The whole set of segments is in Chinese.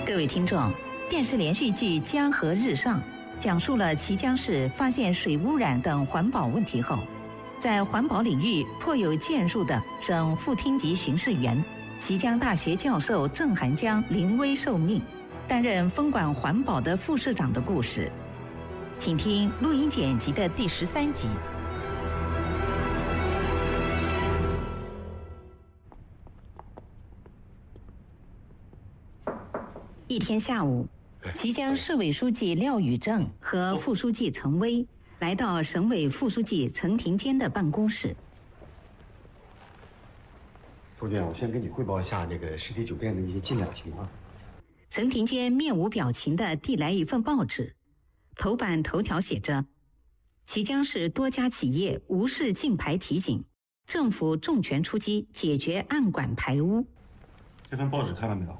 各位听众，电视连续剧《江河日上》讲述了綦江市发现水污染等环保问题后，在环保领域颇有建树的省副厅级巡视员、綦江大学教授郑涵江临危受命，担任分管环保的副市长的故事。请听录音剪辑的第13集。一天下午，綦江市委书记廖宇正和副书记陈威来到省委副书记陈廷坚的办公室。 书记，我先给你汇报一下那个实体酒店的一些进展情况。 陈廷坚面无表情地递来一份报纸，头版头条写着：綦江市多家企业无视禁排提醒，政府重拳出击解决暗管排污。 这份报纸看了没有？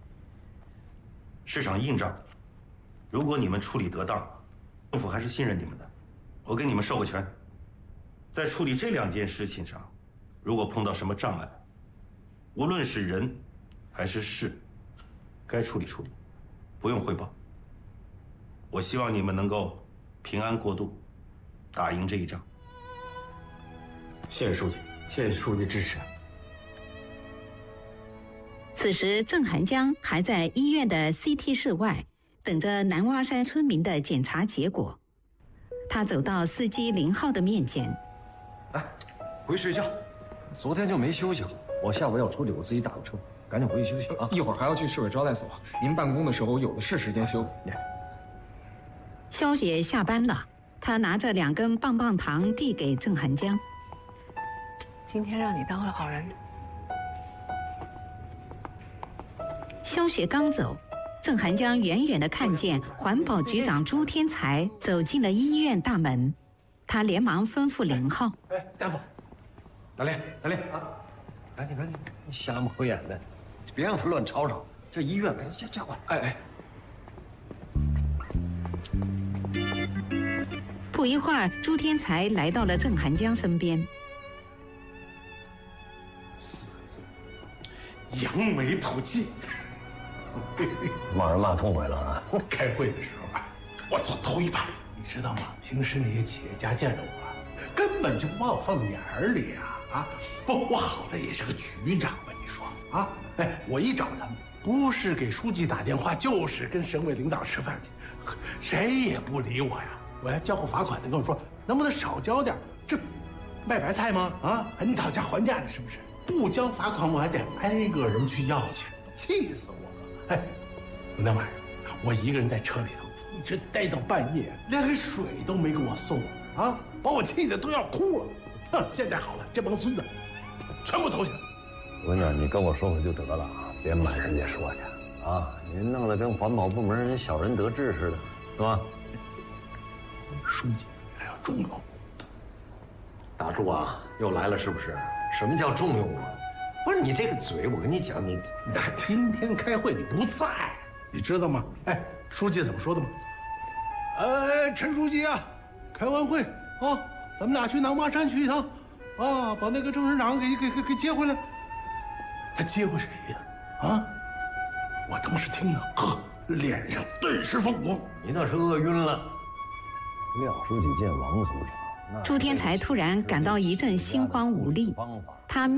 市场硬账，如果你们处理得当，政府还是信任你们的。我给你们授个权，在处理这2件事情上，如果碰到什么障碍，无论是人还是事，该处理处理，不用汇报。我希望你们能够平安过渡，打赢这一仗。 谢谢书记，谢谢书记支持。 此时，郑涵江还在医院的 CT 室外，等着南洼山村民的检查结果。他走到司机林浩的面前， 哎，回去睡觉。昨天就没休息好，我下午要出去，我自己打个车，赶紧回去休息啊！ 一会儿还要去市委招待所，您办公的时候有的是时间休息。 肖雪下班了，她拿着2根棒棒糖递给郑涵江。 今天让你当个好人。 肖雪刚走，郑涵江远远地看见环保局长朱天才走进了医院大门，他连忙吩咐林浩：“ 哎，大夫，大林啊，赶紧，瞎蒙眼的，别让他乱吵吵。这医院给他叫过来。哎。” 不一会儿，朱天才来到了郑涵江身边。 4个字：扬眉吐气。 骂人骂痛快了啊！ 开会的时候啊，我坐头一排，你知道吗？平时那些企业家见着我，根本就不把我放在眼里啊！不，我好歹也是个局长吧？你说啊？哎，我一找他们，不是给书记打电话，就是跟省委领导吃饭去，谁也不理我呀。我还交过罚款的，跟我说能不能少交点？这卖白菜吗？啊，还你讨价还价的，是不是？不交罚款，我还得挨个人去要钱，气死我了！哎，那晚上我一个人在车里头，一直待到半夜，连个水都没给我送啊，把我气得都要哭了。哼，现在好了，这帮孙子全部投降。 我跟你讲，你跟我说说就得了，别满人家说去啊！你弄得跟环保部门人小人得志似的，是吧？ 书记还要重用。 大柱啊，又来了是不是？什么叫重用啊？不是你这个嘴，我跟你讲，你今天开会你不在，你知道吗？哎，书记怎么说的吗？陈书记啊，开完会啊，咱们俩去南洼山去一趟，啊，把那个郑市长给接回来。他接回谁呀？啊！我当时听了，呵，脸上顿时放光。 你那是饿晕了。廖书记见王组长， 朱天才突然感到一阵心慌无力，他